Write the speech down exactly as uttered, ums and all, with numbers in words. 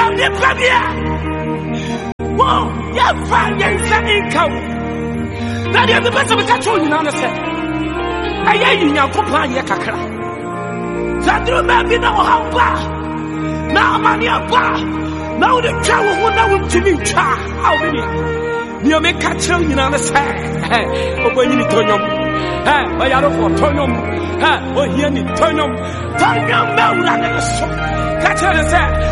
Now the premier. Whoa, you're fine, you're income. Now the best of the country, you understand. I hear you now, Papa Yakaka. Sandro Baby, no how far. Now, money up. Now the cow will know to me. How many? You make catch you, you understand. Oh, when you turn them. Hey, I don't want to turn them. Hey, oh, here, turn them. Turn them, no, catch her,